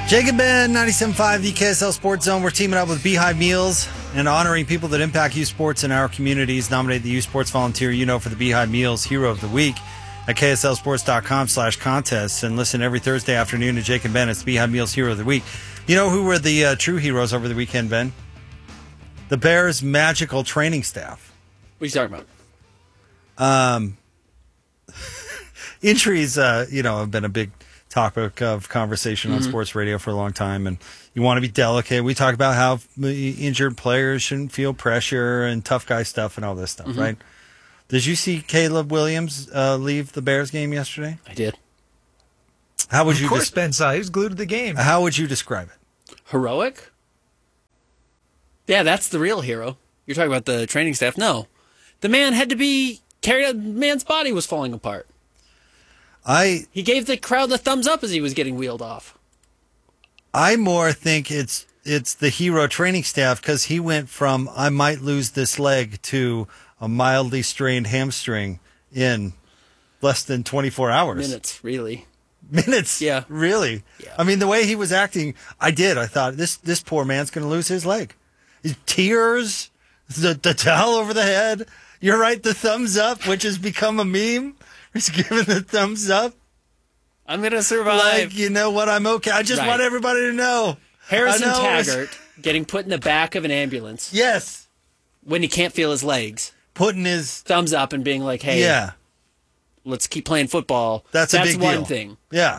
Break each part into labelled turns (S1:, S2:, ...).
S1: Jake and Ben, 97.5, the KSL Sports Zone. We're teaming up with Beehive Meals and honoring people that impact youth sports in our communities. Nominate the youth sports volunteer you know for the Beehive Meals Hero of the Week at KSLSports.com/contests. And listen every Thursday afternoon to Jake and Ben. It's the Beehive Meals Hero of the Week. You know who were the true heroes over the weekend, Ben? The Bears' magical training staff.
S2: What are you talking about?
S1: Injuries, have been a big topic of conversation on sports radio for a long time, and you want to be delicate. We talk about how injured players shouldn't feel pressure and tough guy stuff and all this stuff, right? Did you see Caleb Williams leave the Bears game yesterday?
S2: I did.
S1: How would you?
S3: Of course, Ben saw. He was glued to the game.
S1: How would you describe it?
S2: Heroic? Yeah, that's the real hero. You're talking about the training staff. No, the man had to be carried. The man's body was falling apart. He gave the crowd the thumbs up as he was getting wheeled off.
S1: I more think it's the hero training staff because he went from I might lose this leg to a mildly strained hamstring in less than 24 hours.
S2: Minutes, really.
S1: Minutes?
S2: Yeah.
S1: Really?
S2: Yeah.
S1: I mean, the way he was acting, I thought, this poor man's going to lose his leg. His tears, the towel over the head. You're right, the thumbs up, which has become a meme. He's giving the thumbs up.
S2: I'm going to survive.
S1: Like, you know what, I'm okay. I just want everybody to know.
S2: Harrison Taggart getting put in the back of an ambulance.
S1: Yes.
S2: When he can't feel his legs.
S1: Putting his
S2: thumbs up and being like, hey, let's keep playing football.
S1: That's a big deal.
S2: That's one thing.
S1: Yeah.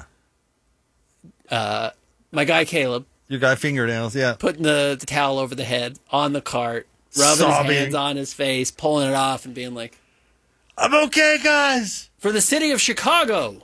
S2: My guy Caleb.
S1: Your guy Fingernails, yeah.
S2: Putting the towel over the head, on the cart, rubbing his hands on his face, pulling it off and being like,
S1: I'm okay, guys.
S2: For the city of Chicago.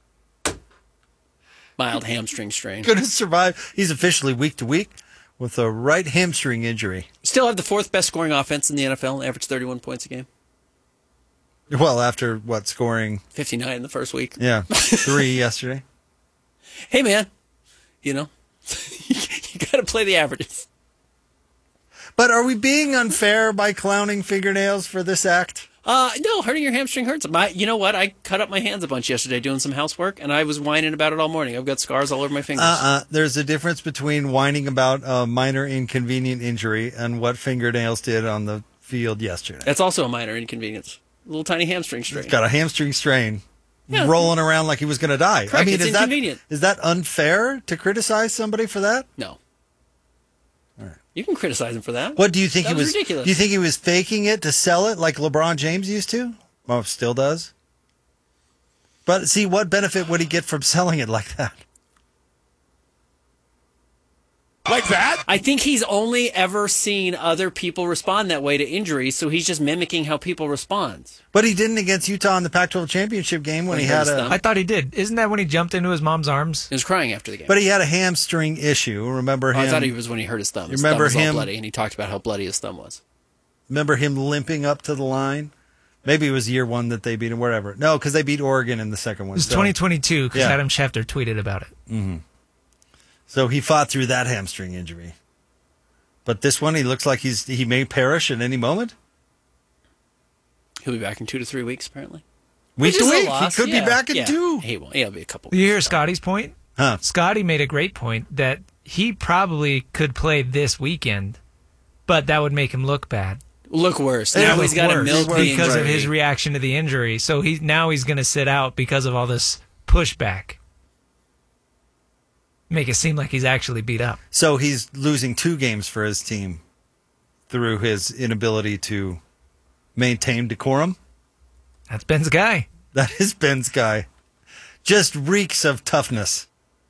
S2: Mild hamstring strain.
S1: Going to survive. He's officially week to week with a right hamstring injury.
S2: Still have the fourth best scoring offense in the NFL, average 31 points a game.
S1: Well, after what, scoring
S2: 59 in the first week.
S1: Yeah, 3 yesterday.
S2: Hey, man, you got to play the averages.
S1: But are we being unfair by clowning Fingernails for this act?
S2: No, hurting your hamstring hurts. You know what? I cut up my hands a bunch yesterday doing some housework, and I was whining about it all morning. I've got scars all over my fingers.
S1: There's a difference between whining about a minor inconvenient injury and what Fingernails did on the field yesterday.
S2: That's also a minor inconvenience. A little tiny hamstring strain.
S1: He's got a hamstring strain. Yeah. Rolling around like he was going to die.
S2: Correct.
S1: I mean,
S2: it's inconvenient.
S1: Is that unfair to criticize somebody for that?
S2: No. You can criticize him for that.
S1: What do you think
S2: he was ridiculous.
S1: Do you think he was faking it to sell it like LeBron James used to? Well, still does. But see, what benefit would he get from selling it like that?
S4: Like that?
S2: I think he's only ever seen other people respond that way to injuries, so he's just mimicking how people respond.
S1: But he didn't against Utah in the Pac-12 championship game when he had
S3: I thought he did. Isn't that when he jumped into his mom's arms?
S2: He was crying after the game.
S1: But he had a hamstring issue. Remember him?
S2: I thought he was when he hurt his thumb. His
S1: remember
S2: thumb was
S1: him?
S2: all bloody, and he talked about how bloody his thumb was.
S1: Remember him limping up to the line? Maybe it was year one that they beat him, whatever. No, because they beat Oregon in the second one.
S3: It was 2022 because Adam Schefter tweeted about it.
S1: Mm-hmm. So he fought through that hamstring injury. But this one, he looks like he may perish at any moment.
S2: He'll be back in 2 to 3 weeks, apparently.
S1: Week to week. He could be back in 2.
S2: He won't. He'll be a couple.
S3: You hear Scotty's point?
S1: Huh?
S3: Scotty made a great point that he probably could play this weekend, but that would make him look bad.
S2: Look worse. Now he's got to milk the injury.
S3: Because of his reaction to the injury. So he's going to sit out because of all this pushback. Make it seem like he's actually beat up.
S1: So he's losing 2 games for his team through his inability to maintain decorum.
S3: That's Ben's guy.
S1: That is Ben's guy. Just reeks of toughness.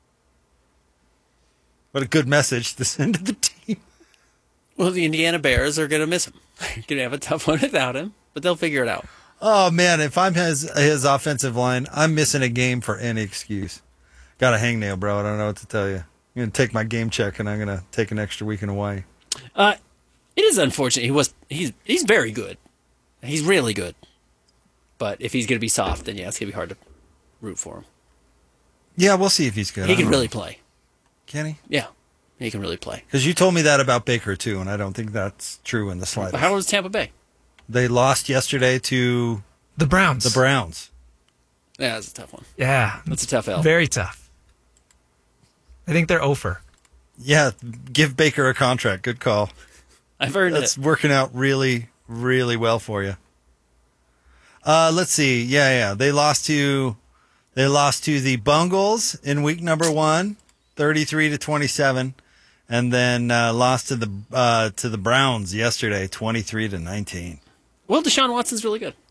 S1: What a good message to send to the team.
S2: Well, the Indiana Bears are going to miss him. They're going to have a tough one without him, but they'll figure it out.
S1: Oh, man, if I'm his offensive line, I'm missing a game for any excuse. Got a hangnail, bro. I don't know what to tell you. I'm going to take my game check, and I'm going to take an extra week in Hawaii.
S2: It is unfortunate. He's very good. He's really good. But if he's going to be soft, then it's going to be hard to root for him.
S1: Yeah, we'll see if he's good.
S2: He can really play.
S1: Can he?
S2: Yeah, he can really play.
S1: Because you told me that about Baker, too, and I don't think that's true in the slightest.
S2: How was Tampa Bay?
S1: They lost yesterday to
S3: the Browns.
S2: Yeah, that's a tough one.
S3: Yeah.
S2: That's a tough L.
S3: Very tough. I think they're over.
S1: Yeah, give Baker a contract. Good call.
S2: I've heard
S1: That's
S2: it.
S1: working out really, really well for you. Let's see. Yeah. They lost to the Bungles in week number 1, 33-27, and then lost to the Browns yesterday, 23-19.
S2: Well, Deshaun Watson's really good.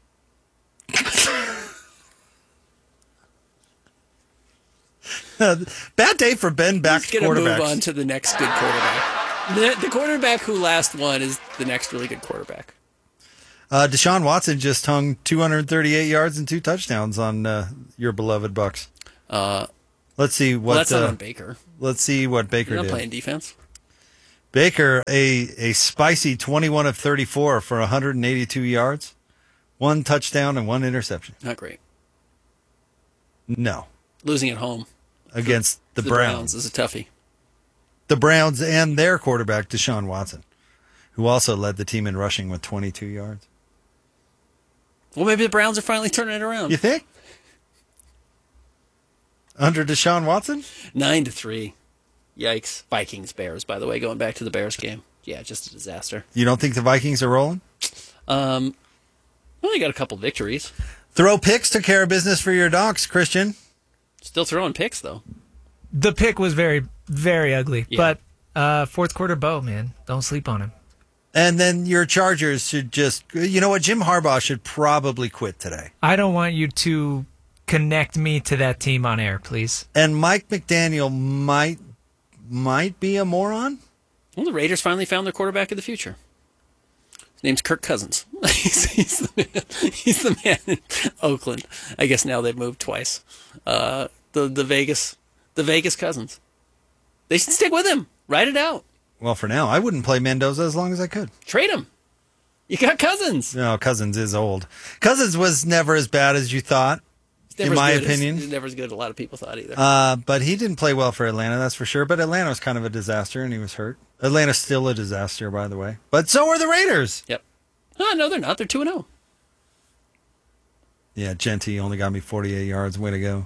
S1: Bad day for Ben back
S2: He's going to
S1: quarterbacks.
S2: move on to the next good quarterback. The quarterback who last won is the next really good quarterback.
S1: Deshaun Watson just hung 238 yards and 2 touchdowns on your beloved Bucks. Let's see what.
S2: Well, that's not on Baker.
S1: Let's see what Baker
S2: You're not
S1: did.
S2: playing defense.
S1: Baker, a spicy 21 of 34 for 182 yards, 1 touchdown and 1 interception.
S2: Not great.
S1: No,
S2: Losing at home
S1: against the Browns.
S2: is a toughie.
S1: The Browns and their quarterback Deshaun Watson, who also led the team in rushing with 22 yards.
S2: Well, maybe the Browns are finally turning it around.
S1: You think? Under Deshaun Watson?
S2: 9-3. Yikes. Vikings, Bears, by the way, going back to the Bears game. Yeah, just a disaster.
S1: You don't think the Vikings are rolling?
S2: Well, they got a couple victories.
S1: Throw picks took care of business for your Docs, Christian.
S2: Still throwing picks, though.
S3: The pick was very, very ugly.
S2: Yeah.
S3: But fourth quarter Bo, man. Don't sleep on him.
S1: And then your Chargers should just, you know what, Jim Harbaugh should probably quit today.
S3: I don't want you to connect me to that team on air, please.
S1: And Mike McDaniel might be a moron.
S2: Well, the Raiders finally found their quarterback of the future. His name's Kirk Cousins. he's the man in Oakland. I guess now they've moved twice. The Vegas Cousins. They should stick with him. Ride it out.
S1: Well, for now, I wouldn't play Mendoza as long as I could.
S2: Trade him. You got Cousins.
S1: No, Cousins is old. Cousins was never as bad as you thought, in my opinion.
S2: He's never as good as a lot of people thought either.
S1: But he didn't play well for Atlanta, that's for sure. But Atlanta was kind of a disaster, and he was hurt. Atlanta's still a disaster, by the way. But so are the Raiders.
S2: Yep. Oh, no, they're not. They're 2-0.
S1: Yeah, Genty only got me 48 yards. Way to go.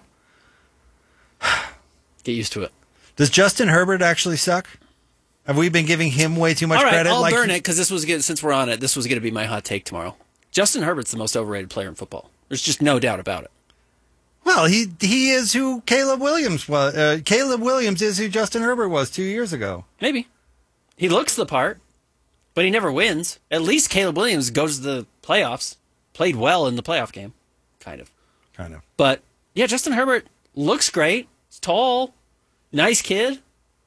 S2: Get used to it.
S1: Does Justin Herbert actually suck? Have we been giving him way too much
S2: All right,
S1: credit?
S2: I'll burn it because since we're on it, this was going to be my hot take tomorrow. Justin Herbert's the most overrated player in football. There's just no doubt about it.
S1: Well, he is who Caleb Williams was. Caleb Williams is who Justin Herbert was 2 years ago.
S2: Maybe. He looks the part, but he never wins. At least Caleb Williams goes to the playoffs. Played well in the playoff game. Kind of. But, yeah, Justin Herbert looks great. He's tall. Nice kid.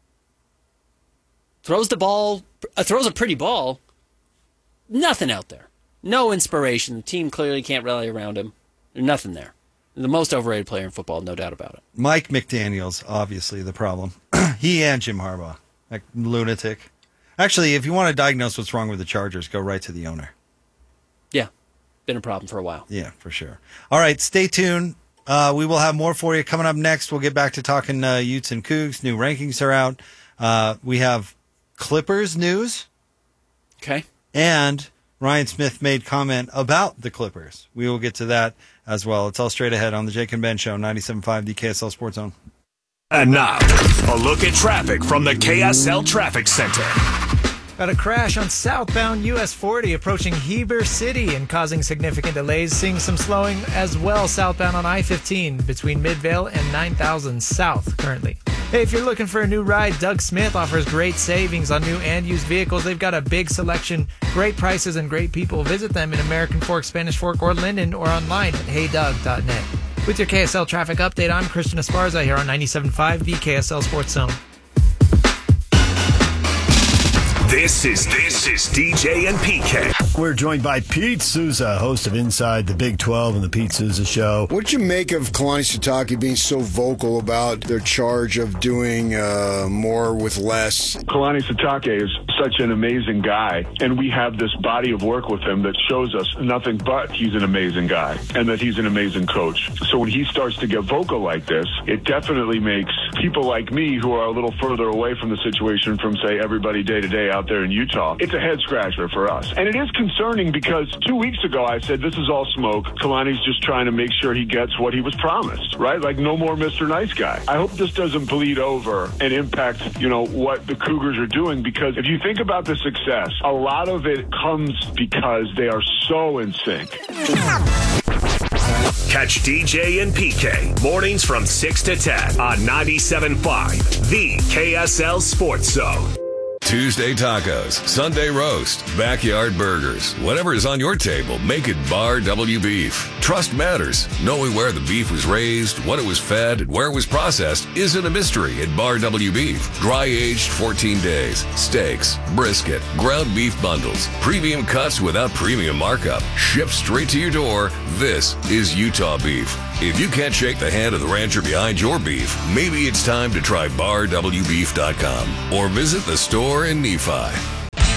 S2: Throws a pretty ball. Nothing out there. No inspiration. The team clearly can't rally around him. There's nothing there. The most overrated player in football, no doubt about it.
S1: Mike McDaniel's obviously the problem. He and Jim Harbaugh. Like lunatic. Actually, if you want to diagnose what's wrong with the Chargers, go right to the owner.
S2: Yeah. Been a problem for a while.
S1: Yeah, for sure. All right, stay tuned. We will have more for you coming up next. We'll get back to talking Utes and Cougs. New rankings are out. We have Clippers news.
S2: Okay.
S1: And Ryan Smith made comment about the Clippers. We will get to that as well. It's all straight ahead on the Jake and Ben Show, 97.5 the KSL Sports Zone.
S4: And now, a look at traffic from the KSL Traffic Center.
S3: Got a crash on southbound US 40 approaching Heber City and causing significant delays. Seeing some slowing as well southbound on I-15 between Midvale and 9000 South currently. Hey, if you're looking for a new ride, Doug Smith offers great savings on new and used vehicles. They've got a big selection, great prices, and great people. Visit them in American Fork, Spanish Fork, or Linden, or online at heydoug.net. With your KSL traffic update, I'm Christian Esparza here on 97.5, the KSL Sports Zone.
S4: This is DJ and PK.
S5: We're joined by Pete Souza, host of Inside the Big 12 and the Pete Souza Show.
S6: What'd you make of Kalani Sitake being so vocal about their charge of doing more with less?
S7: Kalani Sitake is such an amazing guy, and we have this body of work with him that shows us nothing but he's an amazing guy and that he's an amazing coach. So when he starts to get vocal like this, it definitely makes people like me who are a little further away from the situation from, say, everybody day to day out there in Utah, it's a head scratcher for us. And it is concerning because 2 weeks ago I said this is all smoke. Kalani's just trying to make sure he gets what he was promised, right? Like no more Mr. Nice Guy. I hope this doesn't bleed over and impact, what the Cougars are doing, because if you think about the success, a lot of it comes because they are so in sync.
S4: Catch DJ and PK mornings from 6 to 10 on 97.5, the KSL Sports Zone.
S8: Tuesday tacos, Sunday roast, backyard burgers. Whatever is on your table, make it Bar W Beef. Trust matters. Knowing where the beef was raised, what it was fed, and where it was processed isn't a mystery at Bar W Beef. Dry aged 14 days. Steaks, brisket, ground beef bundles, premium cuts without premium markup. Shipped straight to your door. This is Utah beef. If you can't shake the hand of the rancher behind your beef, maybe it's time to try BarWBeef.com or visit the store in Nephi.